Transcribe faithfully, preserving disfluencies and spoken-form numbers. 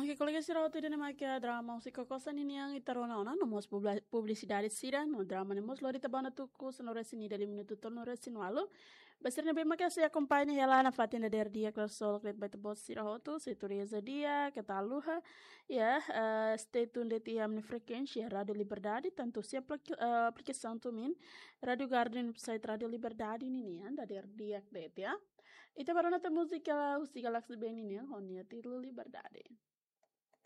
Anche collega si rauti dene makia drama usika kosan ini yang itarona ona nomos publicidade siran no drama nemos lorita bana tuku sonoresin ni dali minuto tonoresin walu basir na bema kasi acompanha ela na fatina der dia klasol klet baita bos sirahotu seturiza dia kataluha ya uh, stay tuned de tiam ni frequência Radio Liberdade tanto se uh, aplicação tumin Radio Garden website Radio Liberdade ini anda der dia klet ya ita barona ta música usika lax bem ini honia titulo Liberdade.